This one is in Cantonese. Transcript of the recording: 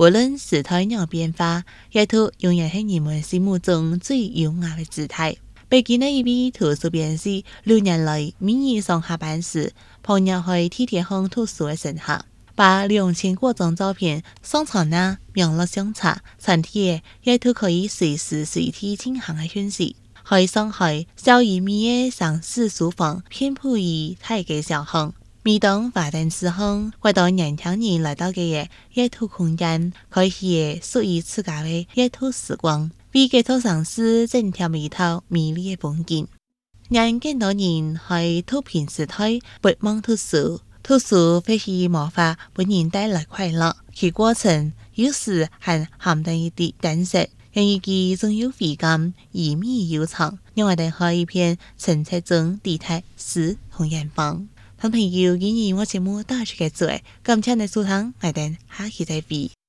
無論時代有變化，藝術永遠係人們心目中最優雅嘅姿態。北京的一位圖書編輯6年來每日上下班時，碰入去地鐵巷圖書嘅乘客，把2000多張照片上傳那網絡相冊，傳遞藝術可以隨時隨地進行嘅訊息。喺上海小而美嘅上市書房遍佈於大街小巷。每當華燈初上，或到年輕人來到嘅藝術空間，開啟屬於自家嘅藝術時光。為繼續嘗試增添一套美麗嘅風景，讓更多人喺圖片時代不忘圖書。圖書會以魔法為人帶來快樂，其過程有時還含帶一啲擔憂，因為佢總有美感，而美又長，讓我哋喺一片澄澈中抵達詩同遠方。同朋友建議我節目到此結束，感謝你收聽，我哋下期再會。